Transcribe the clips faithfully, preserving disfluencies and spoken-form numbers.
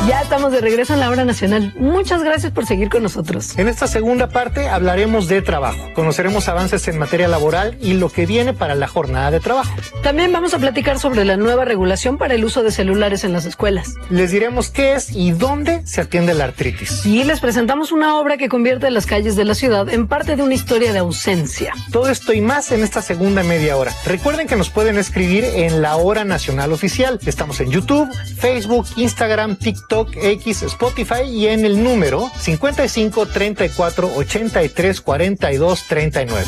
Ya estamos de regreso en la Hora Nacional. Muchas gracias por seguir con nosotros. En esta segunda parte hablaremos de trabajo. Conoceremos avances en materia laboral y lo que viene para la jornada de trabajo. También vamos a platicar sobre la nueva regulación para el uso de celulares en las escuelas. Les diremos qué es y dónde se atiende la artritis. Y les presentamos una obra que convierte las calles de la ciudad en parte de una historia de ausencia. Todo esto y más en esta segunda media hora. Recuerden que nos pueden escribir en la Hora Nacional Oficial. Estamos en YouTube, Facebook, Instagram, TikTok, X, Spotify y en el número cincuenta y cinco, treinta y cuatro, ochenta y tres, cuarenta y dos, treinta y nueve.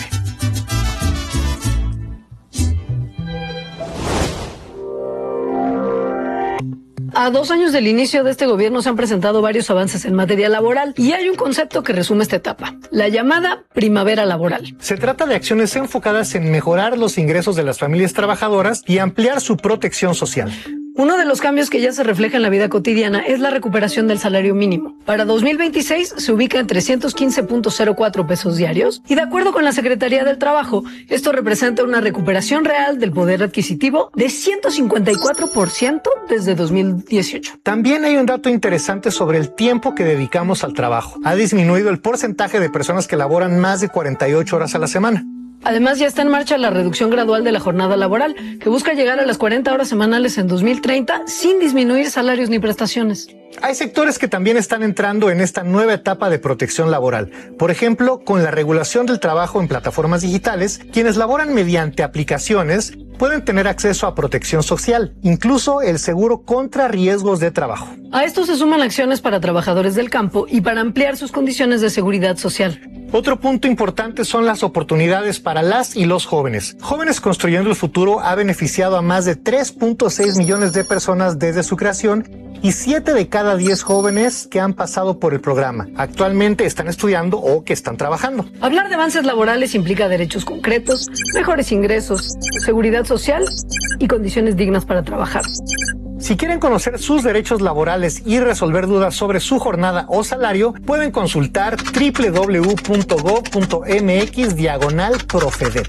A dos años del inicio de este gobierno se han presentado varios avances en materia laboral y hay un concepto que resume esta etapa, la llamada primavera laboral. Se trata de acciones enfocadas en mejorar los ingresos de las familias trabajadoras y ampliar su protección social. Uno de los cambios que ya se refleja en la vida cotidiana es la recuperación del salario mínimo. Para dos mil veintiséis se ubica en trescientos quince punto cero cuatro pesos diarios y de acuerdo con la Secretaría del Trabajo, esto representa una recuperación real del poder adquisitivo de ciento cincuenta y cuatro por ciento desde dos mil dieciocho. También hay un dato interesante sobre el tiempo que dedicamos al trabajo. Ha disminuido el porcentaje de personas que laboran más de cuarenta y ocho horas a la semana. Además, ya está en marcha la reducción gradual de la jornada laboral, que busca llegar a las cuarenta horas semanales en dos mil treinta sin disminuir salarios ni prestaciones. Hay sectores que también están entrando en esta nueva etapa de protección laboral. Por ejemplo, con la regulación del trabajo en plataformas digitales, quienes laboran mediante aplicaciones pueden tener acceso a protección social, incluso el seguro contra riesgos de trabajo. A esto se suman acciones para trabajadores del campo y para ampliar sus condiciones de seguridad social. Otro punto importante son las oportunidades para las y los jóvenes. Jóvenes Construyendo el Futuro ha beneficiado a más de tres punto seis millones de personas desde su creación y siete de cada diez jóvenes que han pasado por el programa actualmente están estudiando o que están trabajando. Hablar de avances laborales implica derechos concretos, mejores ingresos, seguridad social y condiciones dignas para trabajar. Si quieren conocer sus derechos laborales y resolver dudas sobre su jornada o salario, pueden consultar doble u doble u doble u punto gob punto m x diagonal Profedet.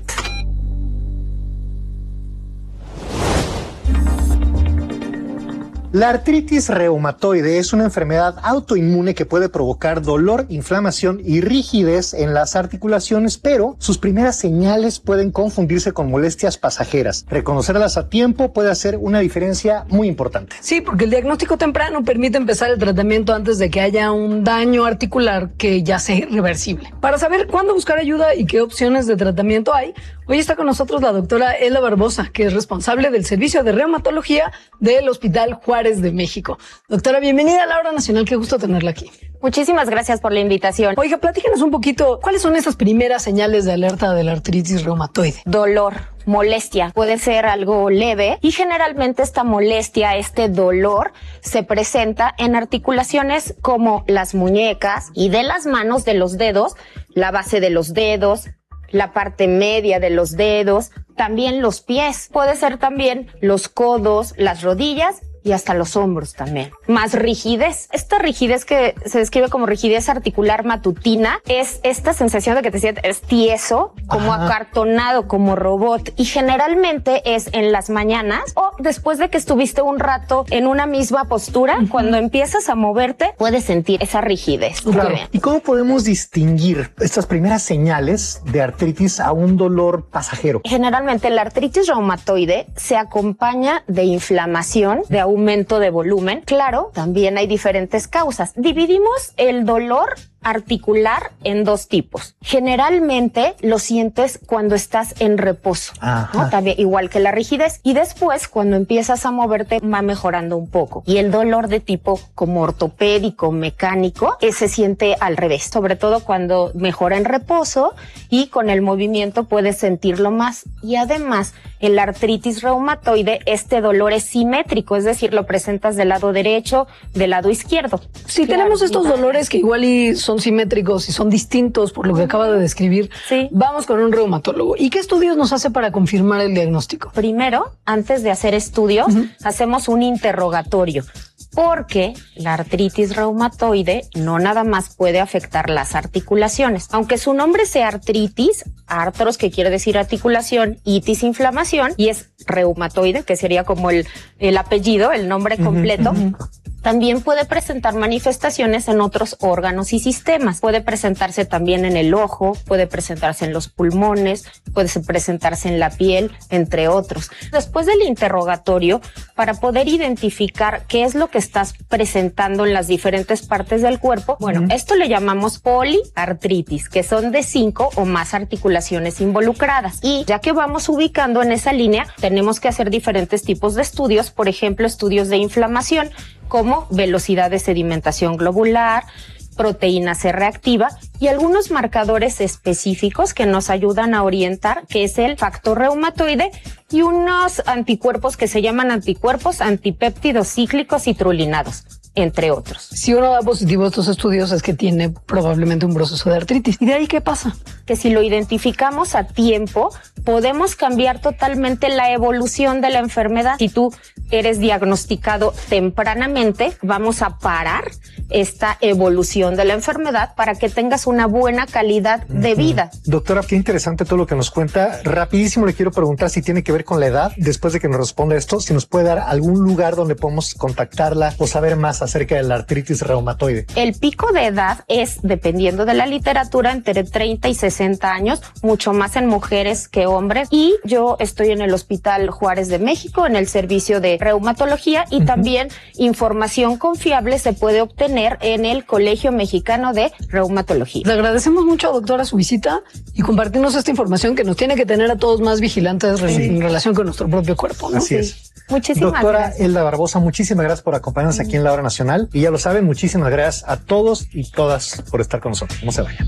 La artritis reumatoide es una enfermedad autoinmune que puede provocar dolor, inflamación y rigidez en las articulaciones, pero sus primeras señales pueden confundirse con molestias pasajeras. Reconocerlas a tiempo puede hacer una diferencia muy importante. Sí, porque el diagnóstico temprano permite empezar el tratamiento antes de que haya un daño articular que ya sea irreversible. Para saber cuándo buscar ayuda y qué opciones de tratamiento hay, hoy está con nosotros la doctora Ela Barbosa, que es responsable del Servicio de Reumatología del Hospital Juárez de México. Doctora, bienvenida a la Hora Nacional, qué gusto tenerla aquí. Muchísimas gracias por la invitación. Oiga, platícanos un poquito, ¿cuáles son esas primeras señales de alerta de la artritis reumatoide? Dolor, molestia, puede ser algo leve y generalmente esta molestia, este dolor, se presenta en articulaciones como las muñecas y de las manos, de los dedos, la base de los dedos, la parte media de los dedos, también los pies, puede ser también los codos, las rodillas y hasta los hombros también. Más rigidez. Esta rigidez que se describe como rigidez articular matutina es esta sensación de que te sientes tieso, como Ajá. acartonado, como robot. Y generalmente es en las mañanas o después de que estuviste un rato en una misma postura. Uh-huh. Cuando empiezas a moverte, puedes sentir esa rigidez. Claro. ¿Y cómo podemos distinguir estas primeras señales de artritis a un dolor pasajero? Generalmente la artritis reumatoide se acompaña de inflamación, de aumento de volumen. Claro, también hay diferentes causas. Dividimos el dolor articular en dos tipos. Generalmente lo sientes cuando estás en reposo, ¿no? También igual que la rigidez, y después cuando empiezas a moverte va mejorando un poco. Y el dolor de tipo como ortopédico, mecánico, eh, se siente al revés, sobre todo cuando mejora en reposo y con el movimiento puedes sentirlo más. Y además, en la artritis reumatoide este dolor es simétrico, es decir, lo presentas del lado derecho, del lado izquierdo. Si claro, tenemos estos dolores que igual y son simétricos y son distintos por lo que acaba de describir, sí. Vamos con un reumatólogo. ¿Y qué estudios nos hace para confirmar el diagnóstico? Primero, antes de hacer estudios, uh-huh. hacemos un interrogatorio. Porque la artritis reumatoide no nada más puede afectar las articulaciones. Aunque su nombre sea artritis, artros, que quiere decir articulación, itis, inflamación, y es reumatoide, que sería como el, el apellido, el nombre completo. Uh-huh, uh-huh. también puede presentar manifestaciones en otros órganos y sistemas. Puede presentarse también en el ojo, puede presentarse en los pulmones, puede presentarse en la piel, entre otros. Después del interrogatorio, para poder identificar qué es lo que estás presentando en las diferentes partes del cuerpo, bueno, uh-huh. esto le llamamos poliartritis, que son de cinco o más articulaciones involucradas. Y ya que vamos ubicando en esa línea, tenemos que hacer diferentes tipos de estudios, por ejemplo, estudios de inflamación, como velocidad de sedimentación globular, proteína C reactiva y algunos marcadores específicos que nos ayudan a orientar, que es el factor reumatoide y unos anticuerpos que se llaman anticuerpos antipéptidos cíclicos citrulinados, entre otros. Si uno da positivo a estos estudios es que tiene probablemente un proceso de artritis. ¿Y de ahí qué pasa? Que si lo identificamos a tiempo, podemos cambiar totalmente la evolución de la enfermedad. Si tú eres diagnosticado tempranamente, vamos a parar esta evolución de la enfermedad para que tengas una buena calidad de vida. Uh-huh. Doctora, qué interesante todo lo que nos cuenta. Rapidísimo le quiero preguntar si tiene que ver con la edad. Después de que nos responda esto, si nos puede dar algún lugar donde podemos contactarla o saber más acerca de la artritis reumatoide. El pico de edad es, dependiendo de la literatura, entre treinta y sesenta años, mucho más en mujeres que hombres. Y yo estoy en el Hospital Juárez de México, en el servicio de reumatología, y uh-huh. también información confiable se puede obtener en el Colegio Mexicano de Reumatología. Le agradecemos mucho, doctora, su visita y compartirnos esta información que nos tiene que tener a todos más vigilantes sí. en relación con nuestro propio cuerpo, ¿no? Así sí. es. Muchísimas Doctora gracias. Elda Barbosa, muchísimas gracias por acompañarnos aquí en La Hora Nacional. Y ya lo saben, muchísimas gracias a todos y todas por estar con nosotros. No se vayan.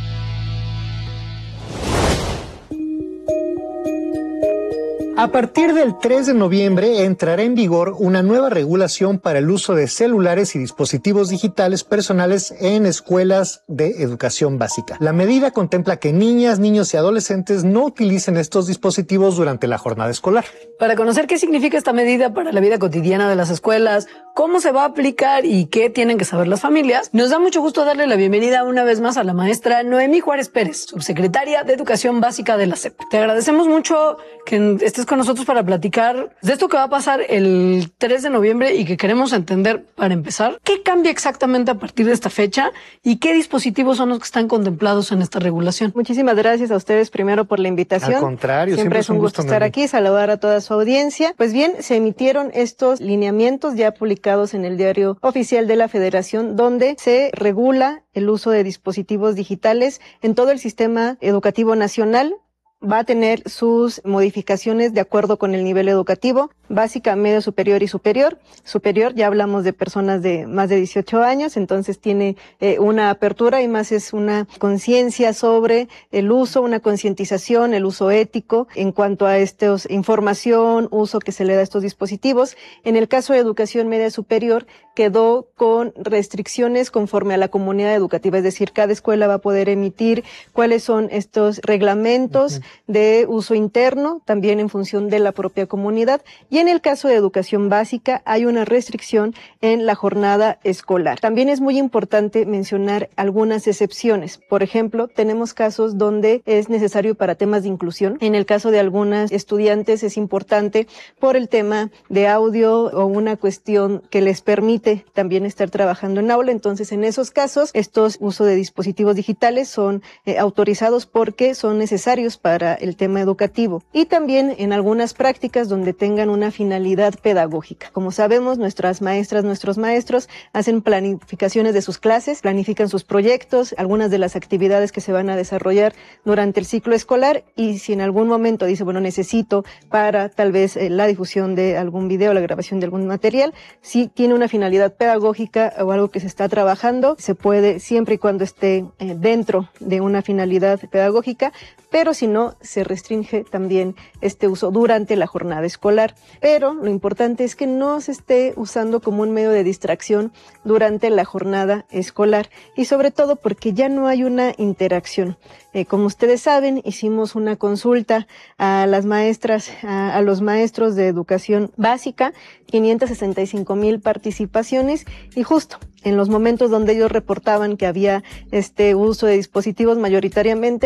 A partir del tres de noviembre entrará en vigor una nueva regulación para el uso de celulares y dispositivos digitales personales en escuelas de educación básica. La medida contempla que niñas, niños y adolescentes no utilicen estos dispositivos durante la jornada escolar. Para conocer qué significa esta medida para la vida cotidiana de las escuelas, cómo se va a aplicar y qué tienen que saber las familias, nos da mucho gusto darle la bienvenida una vez más a la maestra Noemí Juárez Pérez, subsecretaria de Educación Básica de la S E P. Te agradecemos mucho que estés con nosotros para platicar de esto que va a pasar el tres de noviembre y que queremos entender, para empezar, qué cambia exactamente a partir de esta fecha y qué dispositivos son los que están contemplados en esta regulación. Muchísimas gracias a ustedes primero por la invitación. Al contrario, siempre, siempre es un gusto, gusto estar aquí, saludar a toda su audiencia. Pues bien, se emitieron estos lineamientos ya publicados en el Diario Oficial de la Federación, donde se regula el uso de dispositivos digitales en todo el sistema educativo nacional. Va a tener sus modificaciones de acuerdo con el nivel educativo, básica, medio superior y superior. Superior, ya hablamos de personas de más de dieciocho años, entonces tiene eh, una apertura y más es una conciencia sobre el uso, una concientización, el uso ético en cuanto a estos información, uso que se le da a estos dispositivos. En el caso de educación media superior, quedó con restricciones conforme a la comunidad educativa, es decir, cada escuela va a poder emitir cuáles son estos reglamentos uh-huh. de uso interno, también en función de la propia comunidad. Y en el caso de educación básica hay una restricción en la jornada escolar. También es muy importante mencionar algunas excepciones. Por ejemplo, tenemos casos donde es necesario para temas de inclusión. En el caso de algunas estudiantes es importante por el tema de audio o una cuestión que les permite también estar trabajando en aula. Entonces, en esos casos, estos uso de dispositivos digitales son eh, autorizados porque son necesarios para el tema educativo. Y también en algunas prácticas donde tengan una finalidad pedagógica. Como sabemos, nuestras maestras, nuestros maestros hacen planificaciones de sus clases, planifican sus proyectos, algunas de las actividades que se van a desarrollar durante el ciclo escolar, y si en algún momento dice, bueno, necesito para tal vez eh, la difusión de algún video, la grabación de algún material, si tiene una finalidad pedagógica o algo que se está trabajando, se puede siempre y cuando esté eh, dentro de una finalidad pedagógica, pero si no, se restringe también este uso durante la jornada escolar. Pero lo importante es que no se esté usando como un medio de distracción durante la jornada escolar, y sobre todo porque ya no hay una interacción. Eh, como ustedes saben, hicimos una consulta a las maestras, a, a los maestros de educación básica, quinientas sesenta y cinco mil participaciones, y justo en los momentos donde ellos reportaban que había este uso de dispositivos mayoritariamente,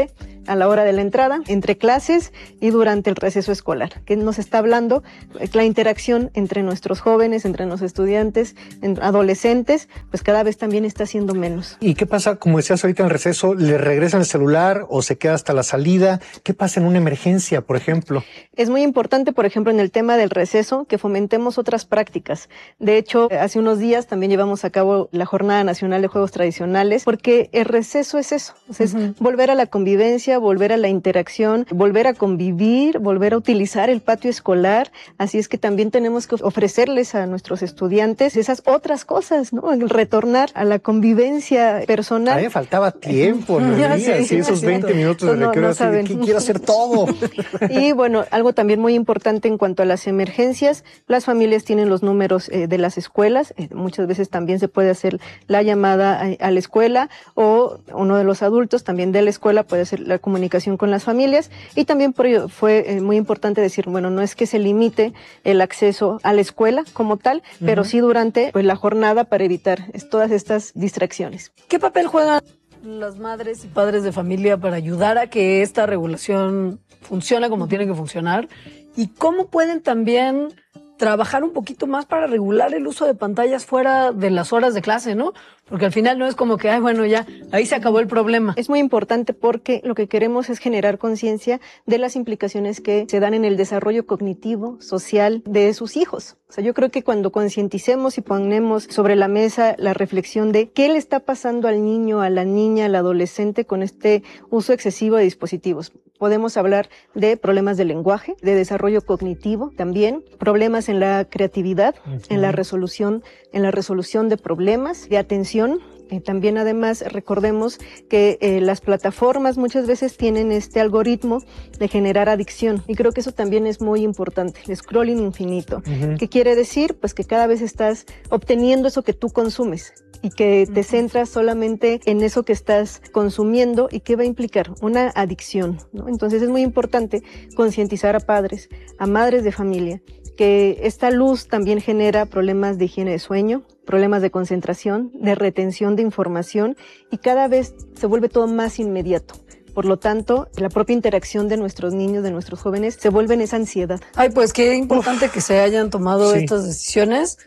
a la hora de la entrada, entre clases y durante el receso escolar, que nos está hablando la interacción entre nuestros jóvenes, entre los estudiantes, entre adolescentes, pues cada vez también está siendo menos. ¿Y qué pasa, como decías ahorita en el receso, le regresan el celular o se queda hasta la salida? ¿Qué pasa en una emergencia, por ejemplo? Es muy importante, por ejemplo, en el tema del receso, que fomentemos otras prácticas. De hecho, hace unos días también llevamos a cabo la Jornada Nacional de Juegos Tradicionales, porque el receso es eso, o sea, uh-huh. es volver a la convivencia, volver a la interacción, volver a convivir, volver a utilizar el patio escolar. Así es que también tenemos que ofrecerles a nuestros estudiantes esas otras cosas, ¿no? El retornar a la convivencia personal. A mí me faltaba tiempo, ¿no? Sí, así esos veinte minutos de recreo, no, no así de que quiero hacer todo. Y bueno, algo también muy importante en cuanto a las emergencias, las familias tienen los números eh, de las escuelas, eh, muchas veces también se puede hacer la llamada a, a la escuela, o uno de los adultos también de la escuela puede hacer la comunicación con las familias. Y también por ello fue eh, muy importante decir, bueno, no es que se limite el acceso a la escuela como tal, uh-huh. pero sí durante pues, la jornada para evitar es, todas estas distracciones. ¿Qué papel juegan las madres y padres de familia para ayudar a que esta regulación funcione como tiene que funcionar? ¿Y cómo pueden también trabajar un poquito más para regular el uso de pantallas fuera de las horas de clase, ¿no? Porque al final no es como que, ay, bueno, ya, ahí se acabó el problema. Es muy importante porque lo que queremos es generar conciencia de las implicaciones que se dan en el desarrollo cognitivo, social de sus hijos. O sea, yo creo que cuando concienticemos y ponemos sobre la mesa la reflexión de qué le está pasando al niño, a la niña, al adolescente con este uso excesivo de dispositivos, podemos hablar de problemas de lenguaje, de desarrollo cognitivo también, problemas en la creatividad, uh-huh. en la resolución, en la resolución de problemas, de atención. Eh, también además recordemos que eh, las plataformas muchas veces tienen este algoritmo de generar adicción y creo que eso también es muy importante, el scrolling infinito. Uh-huh. ¿Qué quiere decir? Pues que cada vez estás obteniendo eso que tú consumes y que te centras solamente en eso que estás consumiendo y que va a implicar una adicción, ¿no? Entonces es muy importante concientizar a padres, a madres de familia, que esta luz también genera problemas de higiene de sueño, problemas de concentración, de retención de información y cada vez se vuelve todo más inmediato. Por lo tanto, la propia interacción de nuestros niños, de nuestros jóvenes, se vuelve en esa ansiedad. Ay, pues qué importante Uf. que se hayan tomado sí. estas decisiones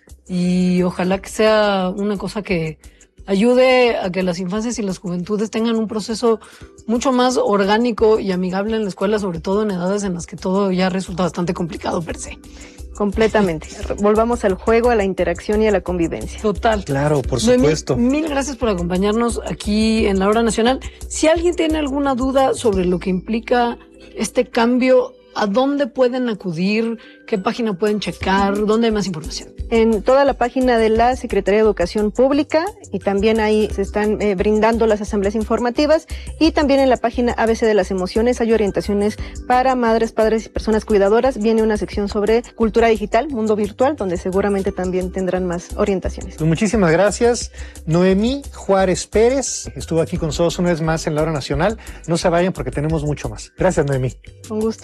y ojalá que sea una cosa que ayude a que las infancias y las juventudes tengan un proceso mucho más orgánico y amigable en la escuela, sobre todo en edades en las que todo ya resulta bastante complicado per se. Completamente. Volvamos al juego, a la interacción y a la convivencia. Total. Claro, por supuesto. Mil, mil gracias por acompañarnos aquí en La Hora Nacional. Si alguien tiene alguna duda sobre lo que implica este cambio, ¿a dónde pueden acudir? ¿Qué página pueden checar? ¿Dónde hay más información? En toda la página de la Secretaría de Educación Pública y también ahí se están eh, brindando las asambleas informativas y también en la página A B C de las Emociones hay orientaciones para madres, padres y personas cuidadoras. Viene una sección sobre cultura digital, mundo virtual, donde seguramente también tendrán más orientaciones. Pues muchísimas gracias. Noemí Juárez Pérez estuvo aquí con nosotros una vez más en La Hora Nacional. No se vayan porque tenemos mucho más. Gracias, Noemí. Un gusto.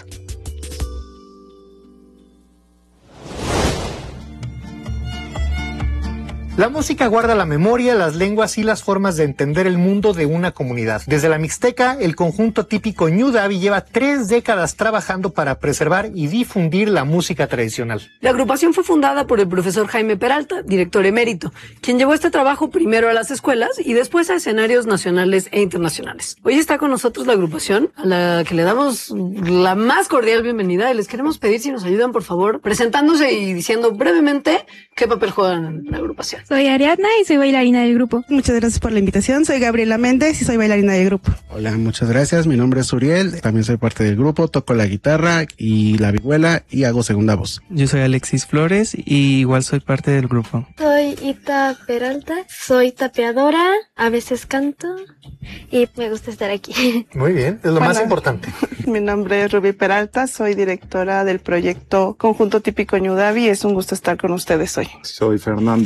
La música guarda la memoria, las lenguas y las formas de entender el mundo de una comunidad. Desde la Mixteca, el conjunto típico Ñu Davi lleva tres décadas trabajando para preservar y difundir la música tradicional. La agrupación fue fundada por el profesor Jaime Peralta, director emérito, quien llevó este trabajo primero a las escuelas y después a escenarios nacionales e internacionales. Hoy está con nosotros la agrupación, a la que le damos la más cordial bienvenida y les queremos pedir si nos ayudan, por favor, presentándose y diciendo brevemente qué papel juegan en la agrupación. Soy Ariadna y soy bailarina del grupo. Muchas gracias por la invitación. Soy Gabriela Méndez y soy bailarina del grupo. Hola, muchas gracias. Mi nombre es Uriel. También soy parte del grupo. Toco la guitarra y la vihuela y hago segunda voz. Yo soy Alexis Flores y igual soy parte del grupo. Soy Ita Peralta. Soy tapeadora. A veces canto y me gusta estar aquí. Muy bien. Es lo Hola. más importante. Mi nombre es Rubí Peralta. Soy directora del proyecto Conjunto Típico Ñu Davi. Es un gusto estar con ustedes hoy. Soy Fernando Ibares.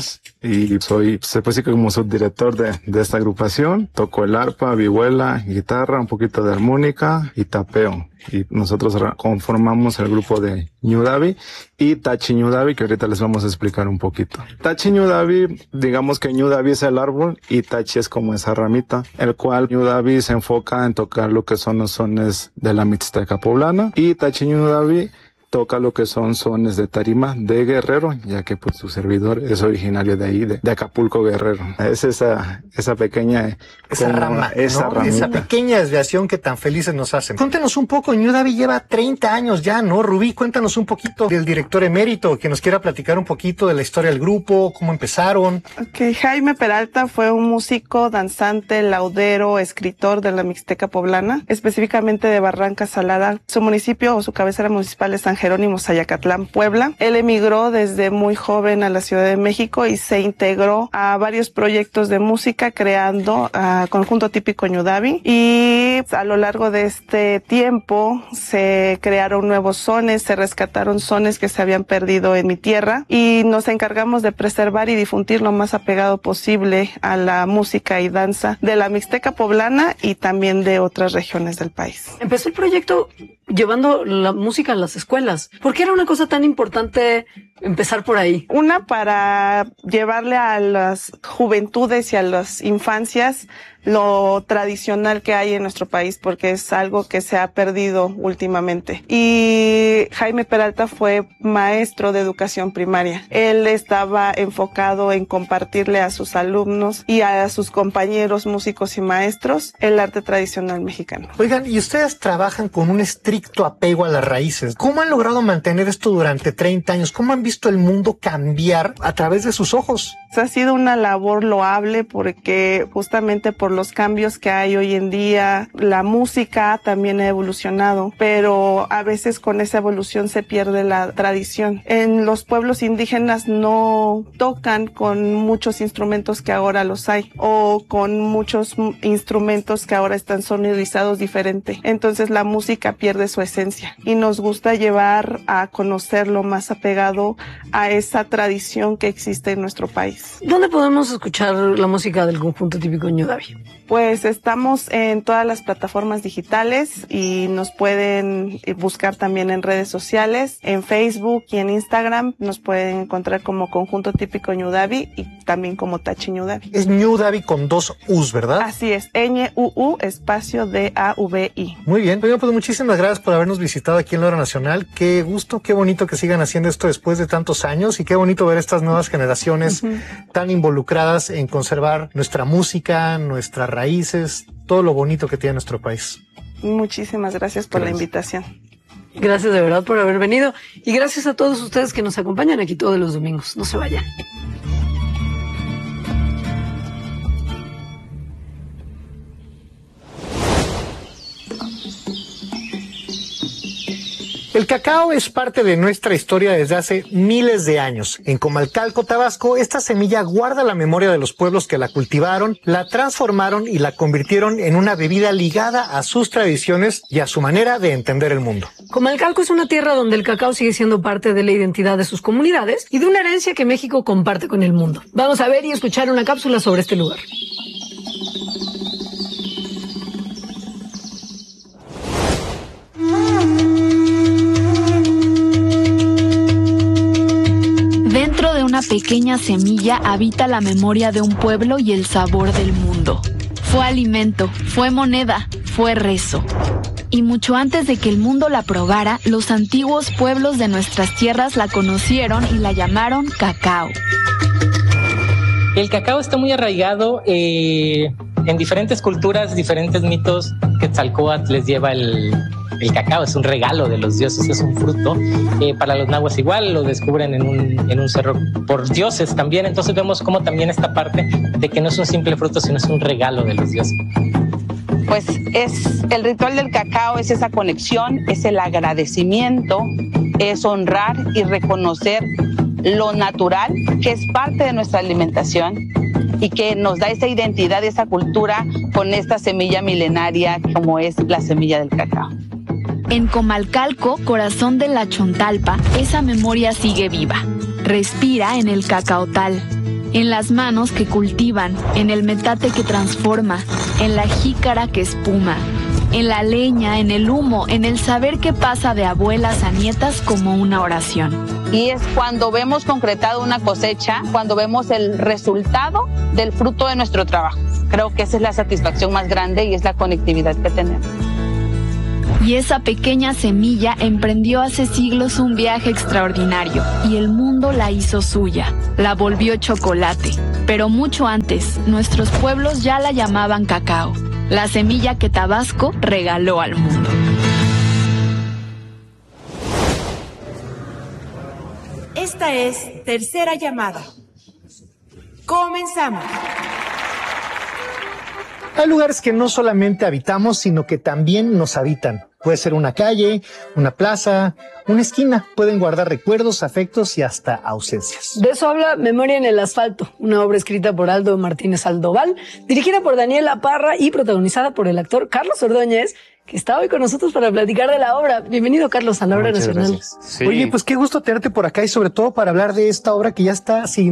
Rojas y soy, se puede decir que como subdirector de, de esta agrupación. Toco el arpa, vihuela, guitarra, un poquito de armónica y tapeo. Y nosotros conformamos el grupo de Ñudavi y Tachi Ñudavi, que ahorita les vamos a explicar un poquito. Tachi Ñudavi, digamos que Ñudavi es el árbol y Tachi es como esa ramita, el cual Ñudavi se enfoca en tocar lo que son los sones de la Mixteca poblana y Tachi Ñudavi toca lo que son sones de tarima de Guerrero, ya que pues su servidor es originario de ahí, de, de Acapulco, Guerrero. Es esa, esa pequeña... Esa como, rama, esa, ¿no? Esa pequeña desviación que tan felices nos hacen. Cuéntanos un poco, Ñudavi lleva treinta años ya, ¿no? Rubí, cuéntanos un poquito del director emérito, que nos quiera platicar un poquito de la historia del grupo, cómo empezaron. Ok, Jaime Peralta fue un músico, danzante, laudero, escritor de la Mixteca poblana, específicamente de Barranca Salada. Su municipio o su cabecera municipal es San Jerónimo, Zayacatlán, Puebla. Él emigró desde muy joven a la Ciudad de México y se integró a varios proyectos de música creando a Conjunto Típico Ñudavi, y a lo largo de este tiempo se crearon nuevos sones, se rescataron sones que se habían perdido en mi tierra y nos encargamos de preservar y difundir lo más apegado posible a la música y danza de la Mixteca poblana y también de otras regiones del país. Empezó el proyecto llevando la música a las escuelas. ¿Por qué era una cosa tan importante empezar por ahí? Una, para llevarle a las juventudes y a las infancias lo tradicional que hay en nuestro país, porque es algo que se ha perdido últimamente. Y Jaime Peralta fue maestro de educación primaria. Él estaba enfocado en compartirle a sus alumnos y a sus compañeros músicos y maestros el arte tradicional mexicano. Oigan, y ustedes trabajan con un estricto apego a las raíces. ¿Cómo han logrado mantener esto durante treinta años? ¿Cómo han visto el mundo cambiar a través de sus ojos? Ha sido una labor loable porque justamente por los cambios que hay hoy en día, la música también ha evolucionado, pero a veces con esa evolución se pierde la tradición. En los pueblos indígenas no tocan con muchos instrumentos que ahora los hay, o con muchos instrumentos que ahora están sonorizados diferente. Entonces la música pierde su esencia y nos gusta llevar a conocer lo más apegado a esa tradición que existe en nuestro país. ¿Dónde podemos escuchar la música del Conjunto Típico Ñudavi? Pues estamos en todas las plataformas digitales y nos pueden buscar también en redes sociales, en Facebook y en Instagram. Nos pueden encontrar como Conjunto Típico Ñudavi y también como Tachi Ñudavi. Es Ñudavi con dos U's, ¿verdad? Así es, Ñ U U espacio D A V I. Muy bien, bueno, pues muchísimas gracias por habernos visitado aquí en la Hora Nacional. Qué gusto, qué bonito que sigan haciendo esto después de tantos años y qué bonito ver estas nuevas generaciones uh-huh. tan involucradas en conservar nuestra música, nuestras raíces, todo lo bonito que tiene nuestro país. Muchísimas gracias por gracias. la invitación. Gracias de verdad por haber venido y gracias a todos ustedes que nos acompañan aquí todos los domingos. No se vayan. El cacao es parte de nuestra historia desde hace miles de años. En Comalcalco, Tabasco, esta semilla guarda la memoria de los pueblos que la cultivaron, la transformaron y la convirtieron en una bebida ligada a sus tradiciones y a su manera de entender el mundo. Comalcalco es una tierra donde el cacao sigue siendo parte de la identidad de sus comunidades y de una herencia que México comparte con el mundo. Vamos a ver y escuchar una cápsula sobre este lugar. Dentro de una pequeña semilla habita la memoria de un pueblo y el sabor del mundo. Fue alimento, fue moneda, fue rezo. Y mucho antes de que el mundo la probara, los antiguos pueblos de nuestras tierras la conocieron y la llamaron cacao. El cacao está muy arraigado eh, en diferentes culturas, diferentes mitos. Quetzalcóatl les lleva el... El cacao es un regalo de los dioses, es un fruto. Eh, para los nahuas igual, lo descubren en un, en un cerro por dioses también. Entonces vemos como también esta parte de que no es un simple fruto, sino es un regalo de los dioses. Pues es el ritual del cacao, es esa conexión, es el agradecimiento, es honrar y reconocer lo natural, que es parte de nuestra alimentación y que nos da esa identidad, esa cultura con esta semilla milenaria como es la semilla del cacao. En Comalcalco, corazón de la Chontalpa, esa memoria sigue viva. Respira en el cacaotal. en las manos que cultivan, en el metate que transforma, en la jícara que espuma, en la leña, en el humo, en el saber que pasa de abuelas a nietas como una oración. Y es cuando vemos concretado una cosecha, cuando vemos el resultado del fruto de nuestro trabajo. Creo que esa es la satisfacción más grande y es la conectividad que tenemos. Y esa pequeña semilla emprendió hace siglos un viaje extraordinario y el mundo la hizo suya, la volvió chocolate. Pero mucho antes, nuestros pueblos ya la llamaban cacao, la semilla que Tabasco regaló al mundo. Esta es Tercera Llamada. Comenzamos. Hay lugares que no solamente habitamos, sino que también nos habitan. Puede ser una calle, una plaza, una esquina. Pueden guardar recuerdos, afectos y hasta ausencias. De eso habla Memoria en el Asfalto, una obra escrita por Aldo Martínez Sandoval, dirigida por Daniela Parra y protagonizada por el actor Carlos Ordóñez, que está hoy con nosotros para platicar de la obra. Bienvenido, Carlos, a la obra nacional. Sí. Oye, pues qué gusto tenerte por acá y sobre todo para hablar de esta obra que ya está, si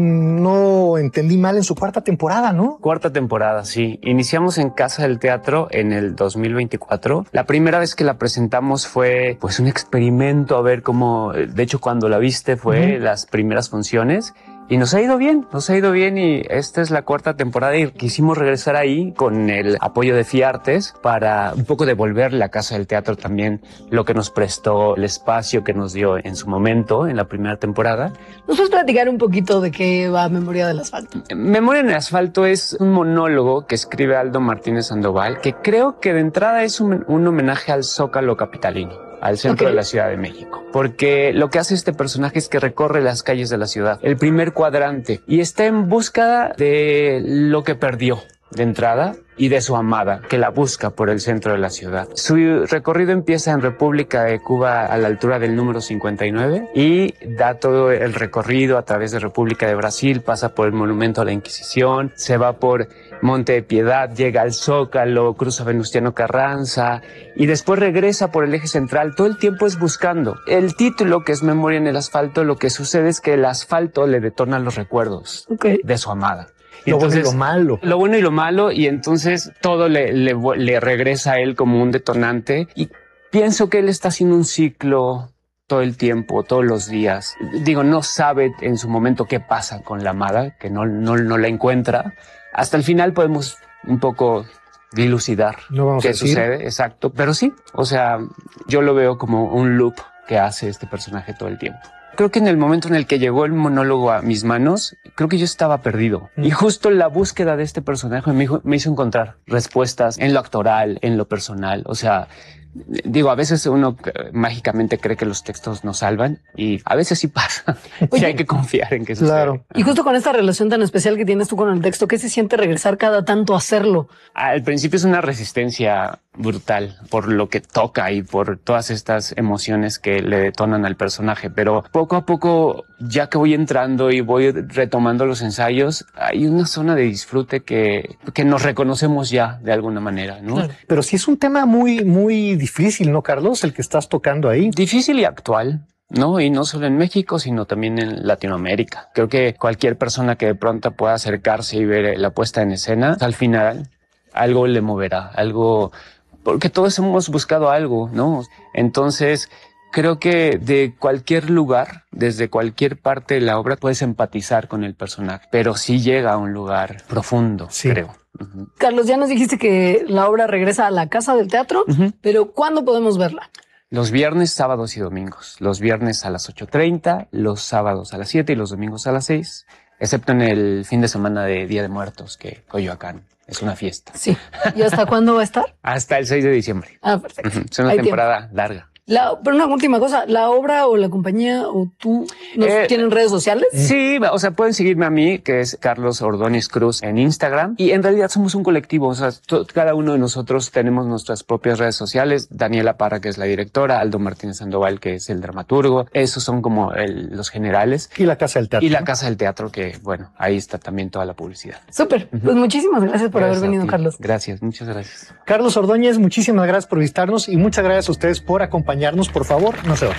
no entendí mal, en su cuarta temporada, ¿no? Cuarta temporada, sí. Iniciamos en Casa del Teatro en el dos mil veinticuatro. La primera vez que la presentamos fue pues un experimento a ver cómo, de hecho cuando la viste fue uh-huh. las primeras funciones. Y nos ha ido bien, nos ha ido bien y esta es la cuarta temporada y quisimos regresar ahí con el apoyo de Fiartes para un poco devolver la Casa del Teatro también lo que nos prestó, el espacio que nos dio en su momento en la primera temporada. ¿Nos puedes platicar un poquito de qué va Memoria del Asfalto? Memoria en el Asfalto es un monólogo que escribe Aldo Martínez Sandoval que creo que de entrada es un, un homenaje al Zócalo capitalino, al centro okay. de la Ciudad de México. Porque lo que hace este personaje es que recorre las calles de la ciudad, el primer cuadrante, y está en busca de lo que perdió de entrada y de su amada, que la busca por el centro de la ciudad. Su recorrido empieza en República de Cuba a la altura del número cincuenta y nueve y da todo el recorrido a través de República de Brasil, pasa por el Monumento a la Inquisición, se va por Monte de Piedad, llega al Zócalo, cruza Venustiano Carranza y después regresa por el eje central. Todo el tiempo es buscando. El título, que es Memoria en el Asfalto, lo que sucede es que el asfalto le detona los recuerdos okay. de su amada. Lo entonces, bueno y lo malo. Lo bueno y lo malo, y entonces todo le, le, le regresa a él como un detonante. Y pienso que él está haciendo un ciclo todo el tiempo, todos los días. Digo, no sabe en su momento qué pasa con la amada, que no, no, no la encuentra. Hasta el final podemos un poco dilucidar no qué sucede, exacto. Pero sí, o sea, yo lo veo como un loop que hace este personaje todo el tiempo. Creo que en el momento en el que llegó el monólogo a mis manos, creo que yo estaba perdido. Mm. Y justo la búsqueda de este personaje me hizo, me hizo encontrar respuestas en lo actoral, en lo personal. O sea, digo, a veces uno mágicamente cree que los textos nos salvan y a veces sí pasa. Y hay que confiar en que sucede. Claro. Y justo con esta relación tan especial que tienes tú con el texto, ¿qué se siente regresar cada tanto a hacerlo? Al principio es una resistencia brutal por lo que toca y por todas estas emociones que le detonan al personaje, pero poco a poco, ya que voy entrando y voy retomando los ensayos, hay una zona de disfrute que, que nos reconocemos ya de alguna manera, ¿no? Claro. Pero sí es un tema muy, muy difícil, ¿no, Carlos? El que estás tocando ahí. Difícil y actual. No, y no solo en México, sino también en Latinoamérica. Creo que cualquier persona que de pronto pueda acercarse y ver la puesta en escena, al final algo le moverá, algo, porque todos hemos buscado algo, ¿no? Entonces, creo que de cualquier lugar, desde cualquier parte de la obra, puedes empatizar con el personaje, pero sí llega a un lugar profundo, sí. creo. Uh-huh. Carlos, ya nos dijiste que la obra regresa a la Casa del Teatro, uh-huh. pero ¿cuándo podemos verla? Los viernes, sábados y domingos. Los viernes a las ocho treinta, los sábados a las siete y los domingos a las seis, excepto en el fin de semana de Día de Muertos, que Coyoacán es una fiesta. Sí. ¿Y hasta cuándo va a estar? Hasta el seis de diciembre. Ah, perfecto. Uh-huh. Es una Hay temporada tiempo. larga. La, pero una última cosa, ¿la obra o la compañía o tú ¿nos eh, tienen redes sociales? Sí, o sea, pueden seguirme a mí, que es Carlos Ordóñez Cruz en Instagram. Y en realidad somos un colectivo, o sea, to, cada uno de nosotros tenemos nuestras propias redes sociales. Daniela Parra, que es la directora, Aldo Martínez Sandoval, que es el dramaturgo. Esos son como el, los generales. Y la Casa del Teatro. Y la Casa del Teatro, que bueno, ahí está también toda la publicidad. Súper, uh-huh. Pues muchísimas gracias por gracias haber venido, Carlos. Gracias, muchas gracias. Carlos Ordóñez, muchísimas gracias por visitarnos y muchas gracias a ustedes por acompañarnos. Por favor, no se vayan.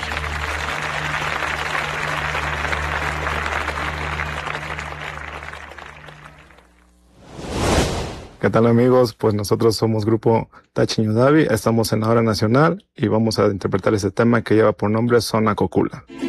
¿Qué tal, amigos? Pues nosotros somos grupo Tachiño Davi, estamos en la hora nacional y vamos a interpretar ese tema que lleva por nombre Zona Cocula.